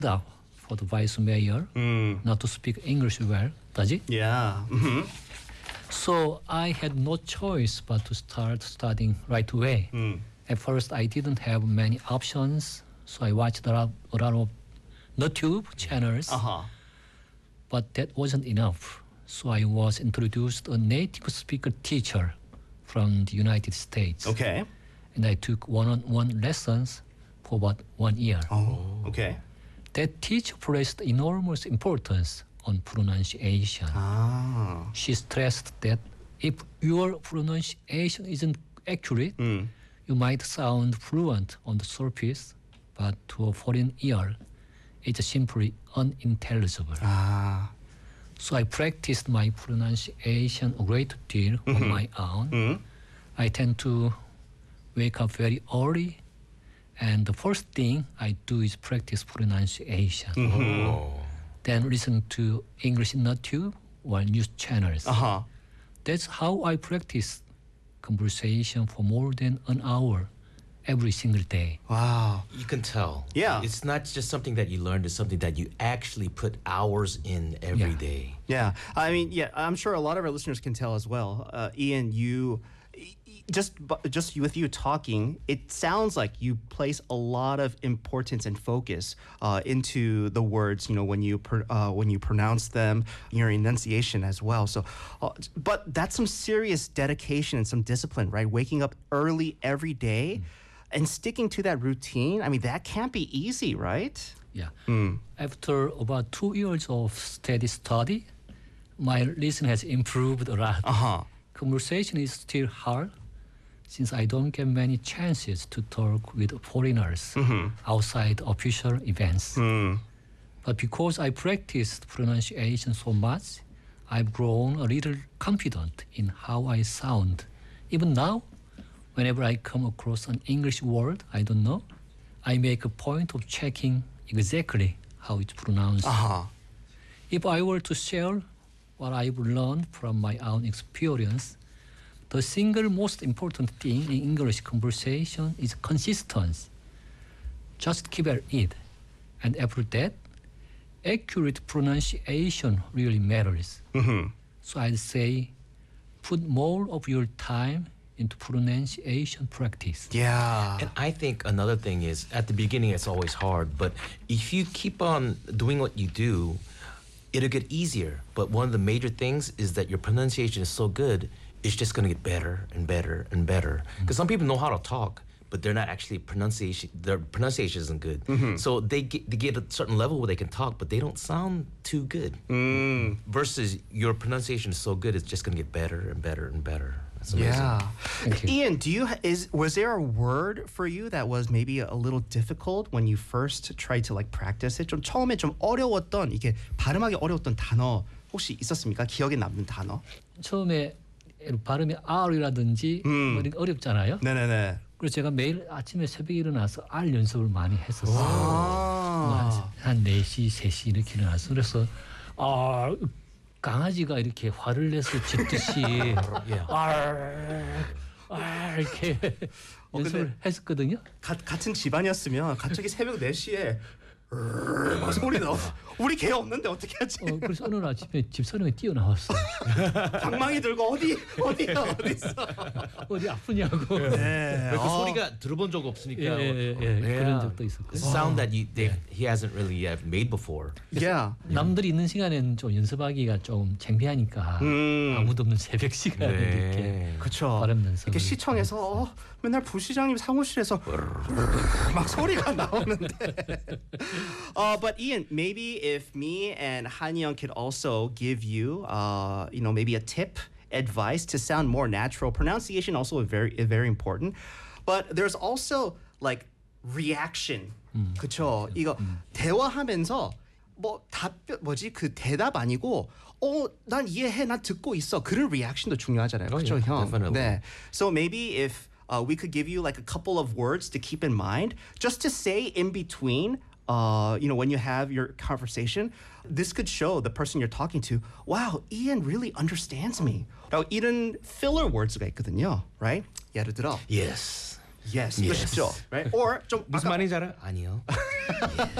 up for the vice mayor not to speak English well, does it? Yeah. So I had no choice but to start studying right away. At first, I didn't have many options, so I watched a lot of YouTube channels. But that wasn't enough. So I was introduced a native speaker teacher from the United States. Okay. And I took one-on-one lessons for about 1 year. Oh, okay. That teacher placed enormous importance on pronunciation. She stressed that if your pronunciation isn't accurate, you might sound fluent on the surface, but to a foreign ear, it's simply unintelligible. So I practiced my pronunciation a great deal on my own. I tend to wake up very early, and the first thing I do is practice pronunciation. Then listen to English in YouTube or news channels. That's how I practice conversation for more than an hour every single day. Wow. You can tell. Yeah. It's not just something that you learned, it's something that you actually put hours in every day. Yeah. I mean, yeah, I'm sure a lot of our listeners can tell as well. Ian, just with you talking, it sounds like you place a lot of importance and focus into the words, when you pronounce them, your enunciation as well. So, but that's some serious dedication and some discipline, right? Waking up early every day and sticking to that routine. I mean, that can't be easy, right? Yeah. After about 2 years of steady study, my listening has improved a lot. Conversation is still hard since I don't get many chances to talk with foreigners outside official events. But because I practiced pronunciation so much, I've grown a little confident in how I sound. Even now, whenever I come across an English word I don't know, I make a point of checking exactly how it's pronounced. If I were to share what I've learned from my own experience, the single most important thing in English conversation is consistency. Just keep at it. And after that, accurate pronunciation really matters. So I'd say put more of your time into pronunciation practice. Yeah. And I think another thing is, at the beginning it's always hard, but if you keep on doing what you do, it'll get easier. But one of the major things is that your pronunciation is so good, it's just going to get better and better and better. Because some people know how to talk, but they're not actually their pronunciation isn't good. So they get a certain level where they can talk, but they don't sound too good. Versus your pronunciation is so good, it's just going to get better and better and better. That's amazing. Yeah. Thank you. Ian, was there a word for you that was maybe a little difficult when you first tried to practice it? 좀 처음에 좀 어려웠던, 이게 발음하기 어려웠던 단어 혹시 있었습니까? 기억에 남는 단어? 처음에 발음이 R이라든지 어렵잖아요. 네네네. 그래서 제가 매일 아침에 새벽에 일어나서 R 연습을 많이 했었어요. 한 4시, 3시 이렇게 일어나서. 그래서 강아지가 이렇게 화를 내서 짖듯이 이렇게 연습을 했었거든요. 같은 집안이었으면 갑자기 새벽 4시에 막 소리 나와. 우리 개 없는데 어떻게 하지? 그래서 어느 날 아침에 집사람이 뛰어나왔어요. 방망이 들고 어디 있어? 어디 아프냐고. 네. 그 소리가 들어본 적 없으니까. 그런 적도 있었고. It's a sound that he hasn't really made before. Yeah. 남들이 있는 시간에는 좀 연습하기가 좀 창피하니까 아무도 없는 새벽 시간에 이렇게 그렇죠. 발음 연습을. 이렇게 시청에서 맨날 부시장님 사무실에서 막 소리가 나오는데. But Ian, maybe if me and Han-Young could also give you, maybe a tip, advice to sound more natural. Pronunciation also very important. But there's also reaction. 그쵸? 이거 대화하면서 그 대답 아니고 난 이해해, 난 듣고 있어. 그런 리액션도 중요하잖아요. 그렇죠, 형? Definitely. 네. So maybe if we could give you a couple of words to keep in mind, just to say in between, when you have your conversation, this could show the person you're talking to, wow, Ian really understands me. 이런 filler words가 있거든요, right? 예를 들어, Yes. yes, 이거 쉽죠, right? Or 좀 무슨 말인지 알아? 아니요.